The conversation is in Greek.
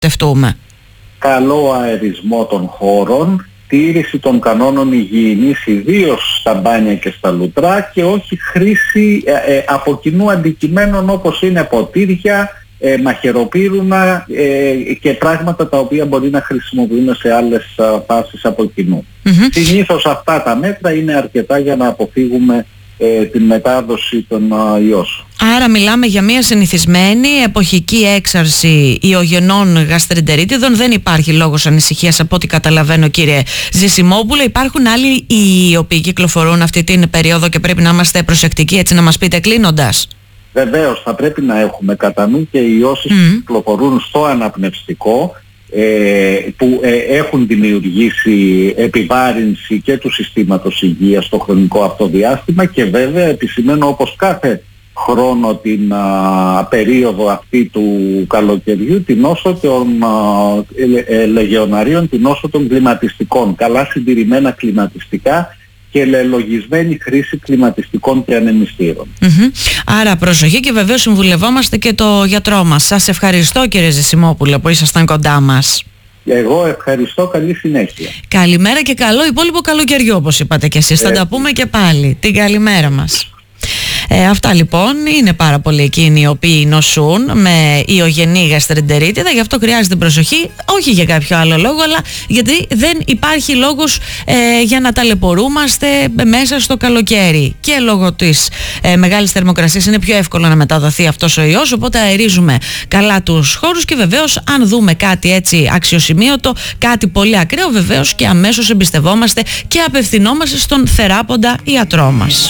τευτούμε? Καλό αερισμό των χώρων, τήρηση των κανόνων υγιεινής, ιδίως στα μπάνια και στα λουτρά, και όχι χρήση από κοινού αντικειμένων όπως είναι ποτήρια, μαχαιροπύρουνα και πράγματα τα οποία μπορεί να χρησιμοποιούν σε άλλες φάσεις από κοινού. Συνήθως αυτά τα μέτρα είναι αρκετά για να αποφύγουμε την μετάδοση των ιώσεων. Άρα μιλάμε για μια συνηθισμένη εποχική έξαρση ιογενών γαστρεντερίτιδων. Δεν υπάρχει λόγος ανησυχίας από ό,τι καταλαβαίνω, κύριε Ζησιμόπουλε. Υπάρχουν άλλοι οι οποίοι κυκλοφορούν αυτή την περίοδο και πρέπει να είμαστε προσεκτικοί, έτσι να μας πείτε κλείνοντας? Βεβαίως θα πρέπει να έχουμε κατά νου και οι ιώσεις που κυκλοφορούν στο αναπνευστικό, που έχουν δημιουργήσει επιβάρυνση και του συστήματος υγείας στο χρονικό αυτό διάστημα, και βέβαια επισημαίνω όπως κάθε χρόνο την περίοδο αυτή του καλοκαιριού την όσο των λεγεωναρίων, την όσο των κλιματιστικών, καλά συντηρημένα κλιματιστικά και λελογισμένη χρήση κλιματιστικών και ανεμιστήρων. Άρα προσοχή, και βεβαίως συμβουλευόμαστε και το γιατρό μας. Σας ευχαριστώ, κύριε Ζησιμόπουλε, που ήσασταν κοντά μας. Εγώ ευχαριστώ, καλή συνέχεια. Καλημέρα και καλό υπόλοιπο καλοκαιριό, όπως είπατε και εσείς. Θα τα πούμε και πάλι. Την καλημέρα μας. Αυτά λοιπόν, είναι πάρα πολλοί εκείνοι οι οποίοι νοσούν με ιογενή γαστρεντερίτιδα, γι' αυτό χρειάζεται προσοχή, όχι για κάποιο άλλο λόγο, αλλά γιατί δεν υπάρχει λόγος για να ταλαιπωρούμαστε μέσα στο καλοκαίρι. Και λόγω της μεγάλης θερμοκρασίας είναι πιο εύκολο να μεταδοθεί αυτός ο ιός, οπότε αερίζουμε καλά τους χώρους, και βεβαίως αν δούμε κάτι έτσι αξιοσημείωτο, κάτι πολύ ακραίο, βεβαίως και αμέσως εμπιστευόμαστε και απευθυνόμαστε στον θεράποντα ιατρό μας.